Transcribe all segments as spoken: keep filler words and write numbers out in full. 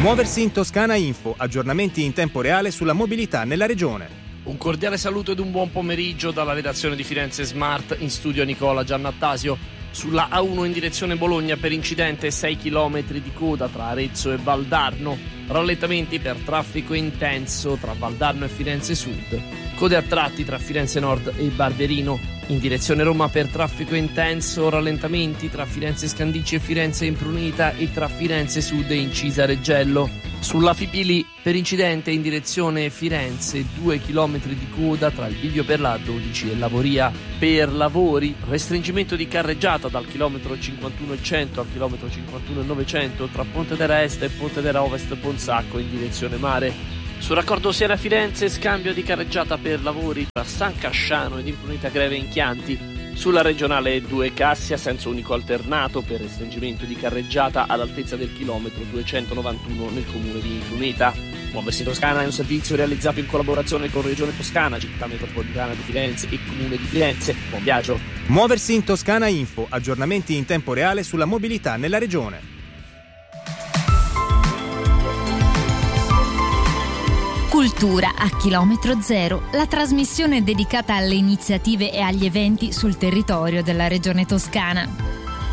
Muoversi in Toscana Info, aggiornamenti in tempo reale sulla mobilità nella regione. Un cordiale saluto ed un buon pomeriggio dalla redazione di Firenze Smart, in studio Nicola Giannattasio. Sulla A uno in direzione Bologna per incidente sei chilometri di coda tra Arezzo e Valdarno. Rallentamenti per traffico intenso tra Valdarno e Firenze Sud. Code a tratti tra Firenze Nord e Barberino. In direzione Roma per traffico intenso, rallentamenti tra Firenze Scandicci e Firenze Imprunita e tra Firenze Sud e Incisa Reggello. Sulla Fipili per incidente in direzione Firenze, due chilometri di coda tra il bivio per la dodici e Lavoria. Per lavori, restringimento di carreggiata dal chilometro cinquantuno e cento al chilometro cinquantuno e novecento tra Pontedera Est e Pontedera Ovest Ponsacco in direzione mare. Sul raccordo Siena-Firenze, scambio di carreggiata per lavori tra San Casciano ed Imprunita Greve in Chianti. Sulla regionale due Cassia, senso unico alternato per restringimento di carreggiata all'altezza del chilometro duecentonovantuno nel comune di Imprunita. Muoversi in Toscana è un servizio realizzato in collaborazione con Regione Toscana, Città Metropolitana di Firenze e Comune di Firenze. Buon viaggio! Muoversi in Toscana Info, aggiornamenti in tempo reale sulla mobilità nella regione. Cultura a chilometro zero, la trasmissione dedicata alle iniziative e agli eventi sul territorio della regione toscana.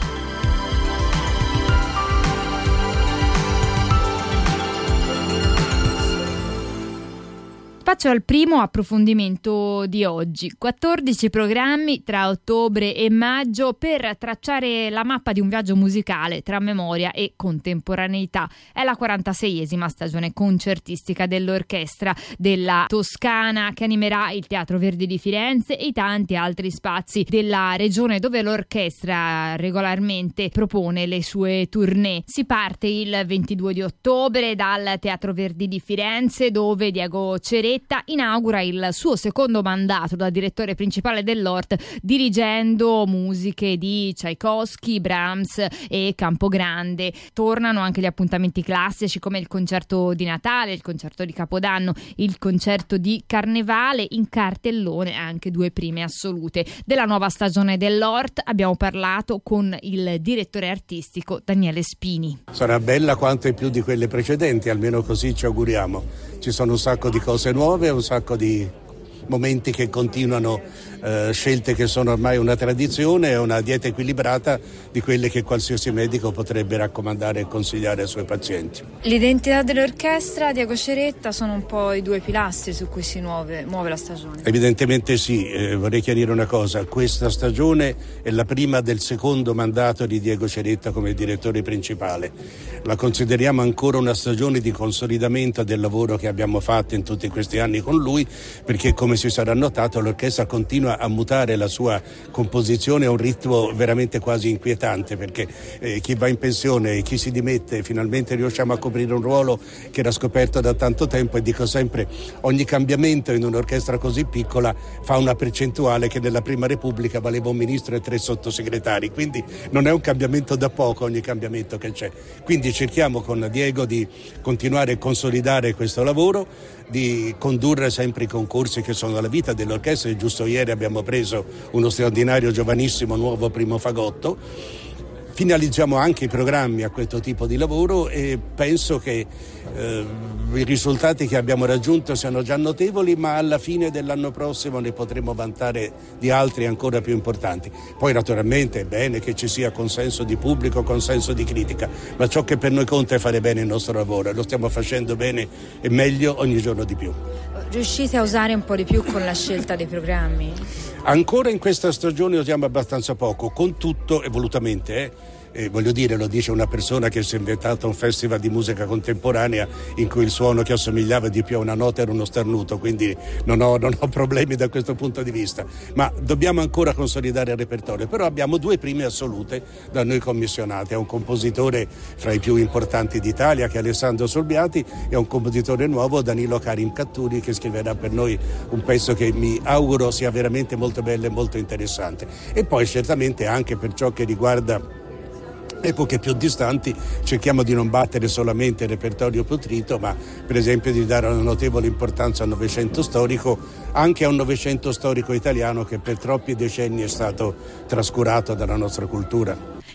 Spazio al primo approfondimento di oggi. quattordici programmi tra ottobre e maggio per tracciare la mappa di un viaggio musicale tra memoria e contemporaneità. È la quarantaseiesima stagione concertistica dell'Orchestra della Toscana, che animerà il Teatro Verdi di Firenze e i tanti altri spazi della regione dove l'orchestra regolarmente propone le sue tournée. Si parte il ventidue di ottobre dal Teatro Verdi di Firenze, dove Diego Ceretta inaugura il suo secondo mandato da direttore principale dell'O R T, dirigendo musiche di Tchaikovsky, Brahms e Campogrande. Tornano anche gli appuntamenti classici come il concerto di Natale, il concerto di Capodanno, il concerto di Carnevale. In cartellone anche due prime assolute della nuova stagione dell'O R T. Abbiamo parlato con il direttore artistico Daniele Spini. Sarà bella quanto e più di quelle precedenti, almeno così ci auguriamo. Ci sono un sacco di cose nuove, un sacco di momenti che continuano, eh, scelte che sono ormai una tradizione e una dieta equilibrata di quelle che qualsiasi medico potrebbe raccomandare e consigliare ai suoi pazienti. L'identità dell'orchestra, Diego Ceretta, sono un po' i due pilastri su cui si muove, muove la stagione. Evidentemente sì, eh, vorrei chiarire una cosa: questa stagione è la prima del secondo mandato di Diego Ceretta come direttore principale. La consideriamo ancora una stagione di consolidamento del lavoro che abbiamo fatto in tutti questi anni con lui, perché come si sarà notato l'orchestra continua a mutare la sua composizione a un ritmo veramente quasi inquietante, perché eh, chi va in pensione e chi si dimette finalmente riusciamo a coprire un ruolo che era scoperto da tanto tempo, e dico sempre ogni cambiamento in un'orchestra così piccola fa una percentuale che nella Prima Repubblica valeva un ministro e tre sottosegretari, quindi non è un cambiamento da poco ogni cambiamento che c'è. Quindi cerchiamo con Diego di continuare a consolidare questo lavoro, di condurre sempre i concorsi che sono la vita dell'orchestra. Giusto ieri abbiamo preso uno straordinario giovanissimo nuovo primo fagotto. Finalizziamo anche i programmi a questo tipo di lavoro e penso che eh, i risultati che abbiamo raggiunto siano già notevoli, ma alla fine dell'anno prossimo ne potremo vantare di altri ancora più importanti. Poi naturalmente è bene che ci sia consenso di pubblico, consenso di critica, ma ciò che per noi conta è fare bene il nostro lavoro e lo stiamo facendo bene e meglio ogni giorno di più. Riuscite a usare un po' di più con la scelta dei programmi? Ancora in questa stagione usiamo abbastanza poco, con tutto e volutamente, eh. E voglio dire, lo dice una persona che si è inventata un festival di musica contemporanea in cui il suono che assomigliava di più a una nota era uno starnuto, quindi non ho, non ho problemi da questo punto di vista, ma dobbiamo ancora consolidare il repertorio. Però abbiamo due prime assolute da noi commissionate: è un compositore fra i più importanti d'Italia che è Alessandro Solbiati e un compositore nuovo, Danilo Karim Catturi, che scriverà per noi un pezzo che mi auguro sia veramente molto bello e molto interessante. E poi certamente anche per ciò che riguarda epoche più distanti cerchiamo di non battere solamente il repertorio potrito, ma per esempio di dare una notevole importanza al Novecento storico, anche a un Novecento storico italiano che per troppi decenni è stato trascurato dalla nostra cultura.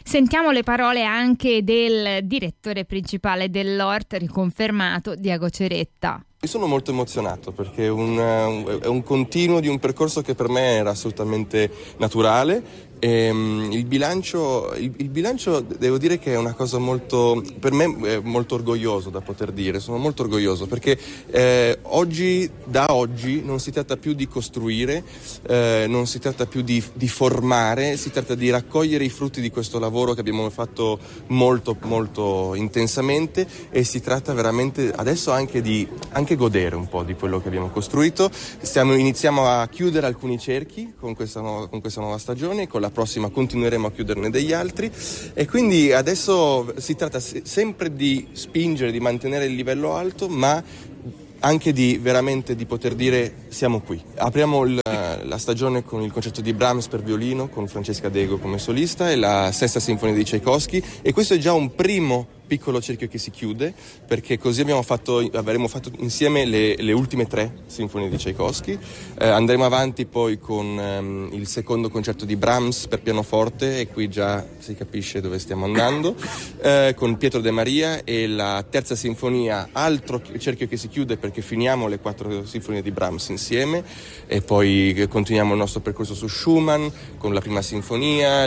Sentiamo le parole anche del direttore principale dell'Ort, riconfermato, Diego Ceretta. Io sono molto emozionato perché è un, è un continuo di un percorso che per me era assolutamente naturale. E, um, il bilancio, il, il bilancio devo dire che è una cosa molto, per me è molto orgoglioso da poter dire, sono molto orgoglioso perché eh, oggi, da oggi non si tratta più di costruire, eh, non si tratta più di, di formare, si tratta di raccogliere i frutti di questo lavoro che abbiamo fatto molto molto intensamente, e si tratta veramente adesso anche di anche godere un po' di quello che abbiamo costruito. Stiamo, iniziamo a chiudere alcuni cerchi con questa nuova, con questa nuova stagione, con la prossima continueremo a chiuderne degli altri, e quindi adesso si tratta sempre di spingere, di mantenere il livello alto, ma anche di veramente di poter dire siamo qui. Apriamo il, la stagione con il concerto di Brahms per violino con Francesca Dego come solista e la sesta sinfonia di Tchaikovsky, e questo è già un primo piccolo cerchio che si chiude, perché così abbiamo fatto, avremo fatto insieme le, le ultime tre sinfonie di Tchaikovsky. Eh, andremo avanti poi con ehm, il secondo concerto di Brahms per pianoforte, e qui già si capisce dove stiamo andando, eh, con Pietro De Maria, e la terza sinfonia, altro cerchio che si chiude perché finiamo le quattro sinfonie di Brahms insieme, e poi continuiamo il nostro percorso su Schumann con la prima sinfonia,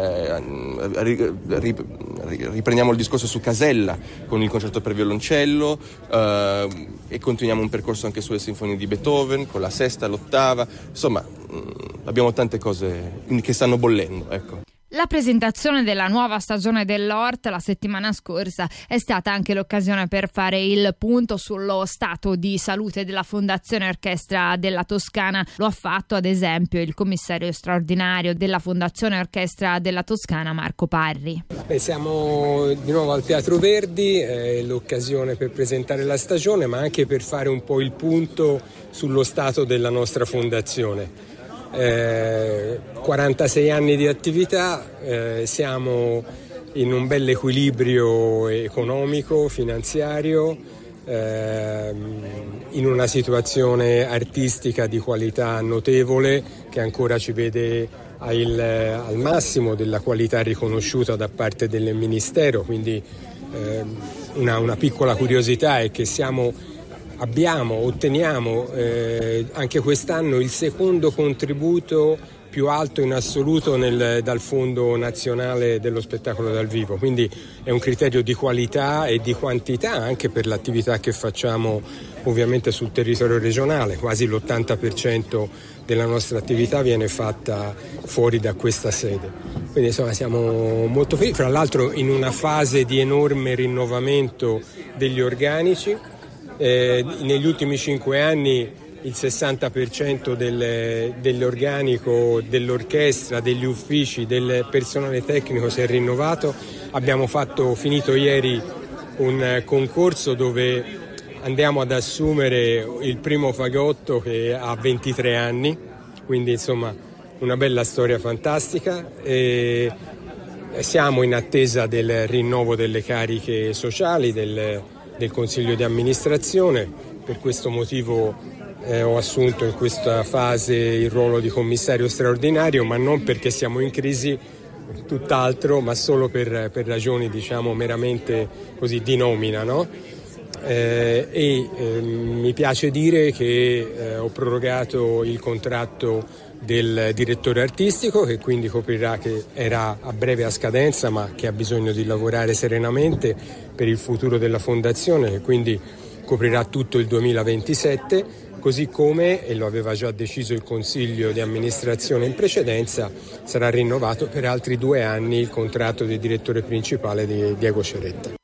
il, riprendiamo il discorso su Casella con il concerto per violoncello, eh, e continuiamo un percorso anche sulle sinfonie di Beethoven con la sesta, l'ottava, insomma mh, abbiamo tante cose che stanno bollendo, ecco. La presentazione della nuova stagione dell'Ort la settimana scorsa è stata anche l'occasione per fare il punto sullo stato di salute della Fondazione Orchestra della Toscana. Lo ha fatto ad esempio il commissario straordinario della Fondazione Orchestra della Toscana, Marco Parri. Beh, siamo di nuovo al Teatro Verdi, è l'occasione per presentare la stagione, ma anche per fare un po' il punto sullo stato della nostra fondazione. Eh, quarantasei anni di attività, eh, siamo in un bel equilibrio economico, finanziario, eh, in una situazione artistica di qualità notevole che ancora ci vede al, al massimo della qualità riconosciuta da parte del Ministero, quindi eh, una, una piccola curiosità è che siamo Abbiamo, otteniamo eh, anche quest'anno il secondo contributo più alto in assoluto nel, dal Fondo Nazionale dello Spettacolo dal Vivo, quindi è un criterio di qualità e di quantità anche per l'attività che facciamo ovviamente sul territorio regionale. Quasi l'ottanta per cento della nostra attività viene fatta fuori da questa sede, quindi insomma siamo molto felici, fra l'altro in una fase di enorme rinnovamento degli organici. Eh, negli ultimi cinque anni il sessanta per cento del, dell'organico dell'orchestra, degli uffici, del personale tecnico si è rinnovato. Abbiamo fatto, finito ieri, un concorso dove andiamo ad assumere il primo fagotto che ha ventitré anni, quindi insomma una bella storia fantastica. E siamo in attesa del rinnovo delle cariche sociali, del del Consiglio di amministrazione. Per questo motivo eh, ho assunto in questa fase il ruolo di commissario straordinario, ma non perché siamo in crisi, tutt'altro, ma solo per, per ragioni diciamo meramente così di nomina, no? Eh, e eh, mi piace dire che eh, ho prorogato il contratto del direttore artistico, che quindi coprirà, che era a breve a scadenza ma che ha bisogno di lavorare serenamente per il futuro della fondazione, che quindi coprirà tutto il duemilaventisette, così come, e lo aveva già deciso il Consiglio di amministrazione in precedenza, sarà rinnovato per altri due anni il contratto di direttore principale di Diego Ceretta.